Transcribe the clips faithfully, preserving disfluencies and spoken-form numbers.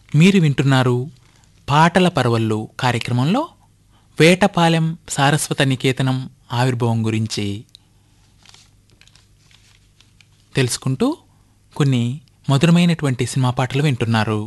మీరు వింటున్నారు పాటల పరవళ్ళు కార్యక్రమంలో వేటపాలెం సారస్వత నికేతనం ఆవిర్భావం గురించి తెలుసుకుంటూ కొన్ని మధురమైనటువంటి సినిమా పాటలు వింటున్నారు.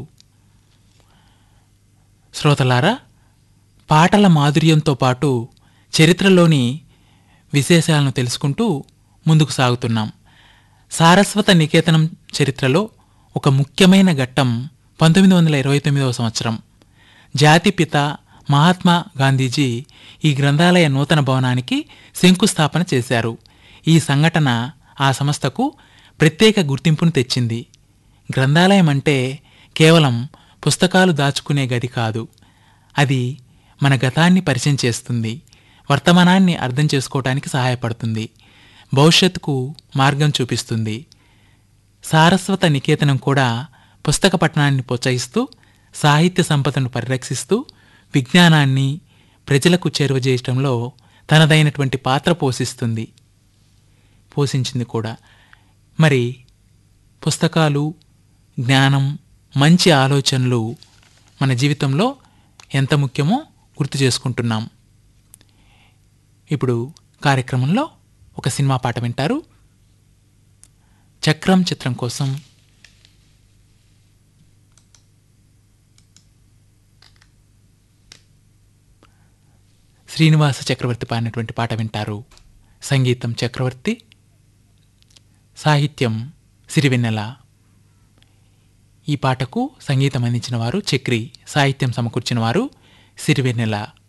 శ్రోతలారా, పాటల మాధుర్యంతో పాటు చరిత్రలోని విశేషాలను తెలుసుకుంటూ ముందుకు సాగుతున్నాం. సారస్వత నికేతనం చరిత్రలో ఒక ముఖ్యమైన ఘట్టం పంతొమ్మిది వందల ఇరవై తొమ్మిదవ సంవత్సరం. జాతిపిత మహాత్మా గాంధీజీ ఈ గ్రంథాలయ నూతన భవనానికి శంకుస్థాపన చేశారు. ఈ సంఘటన ఆ సంస్థకు ప్రత్యేక గుర్తింపును తెచ్చింది. గ్రంథాలయం అంటే కేవలం పుస్తకాలు దాచుకునే గది కాదు. అది మన గతాన్ని పరిచయం చేస్తుంది, వర్తమానాన్ని అర్థం చేసుకోవటానికి సహాయపడుతుంది, భవిష్యత్తుకు మార్గం చూపిస్తుంది. సారస్వత నికేతనం కూడా పుస్తక పఠనాన్ని ప్రోత్సహిస్తూ, సాహిత్య సంపదను పరిరక్షిస్తూ, విజ్ఞానాన్ని ప్రజలకు చేరువజేయటంలో తనదైనటువంటి పాత్ర పోషిస్తుంది పోషించింది కూడా. మరి పుస్తకాలు, జ్ఞానం, మంచి ఆలోచనలు మన జీవితంలో ఎంత ముఖ్యమో గుర్తు చేసుకుంటున్నాం. ఇప్పుడు కార్యక్రమంలో ఒక సినిమా పాట వింటారు. చక్రం చిత్రం కోసం శ్రీనివాస చక్రవర్తి పాడినటువంటి పాట వింటారు. సంగీతం చక్రవర్తి, సాహిత్యం సిరివెన్నెల. ఈ పాటకు సంగీతం అందించిన వారు చక్రి, సాహిత్యం సమకూర్చిన వారు సిరివెన్నెల.